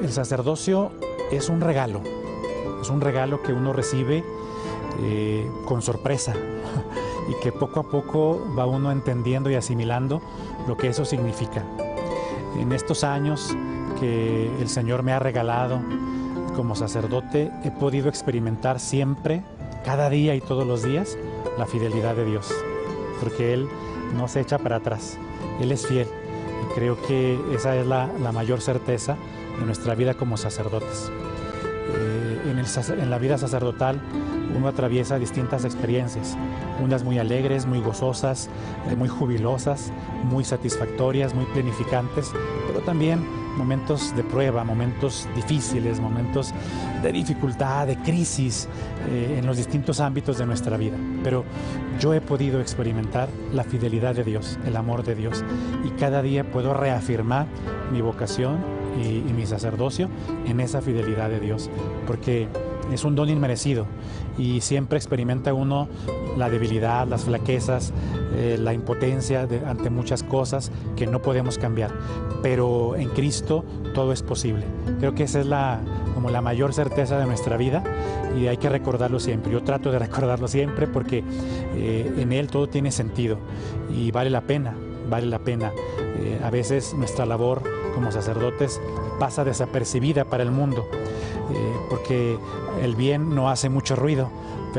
El sacerdocio es un regalo que uno recibe con sorpresa y que poco a poco va uno entendiendo y asimilando lo que eso significa. En estos años que el Señor me ha regalado como sacerdote, he podido experimentar siempre, cada día y todos los días, la fidelidad de Dios, porque Él no se echa para atrás, Él es fiel. Y creo que esa es la mayor certeza de nuestra vida como sacerdotes. En la vida sacerdotal uno atraviesa distintas experiencias, unas muy alegres, muy gozosas, muy jubilosas, muy satisfactorias, muy planificantes, pero también momentos de prueba, momentos difíciles, momentos de dificultad, de crisis en los distintos ámbitos de nuestra vida. Pero yo he podido experimentar la fidelidad de Dios, el amor de Dios, y cada día puedo reafirmar mi vocación y mi sacerdocio en esa fidelidad de Dios, porque es un don inmerecido y siempre experimenta uno la debilidad, las flaquezas, la impotencia ante muchas cosas que no podemos cambiar, pero en Cristo todo es posible. Creo que esa es como la mayor certeza de nuestra vida y hay que recordarlo siempre. Yo trato de recordarlo siempre porque en Él todo tiene sentido y vale la pena. A veces nuestra labor como sacerdotes pasa desapercibida para el mundo porque el bien no hace mucho ruido,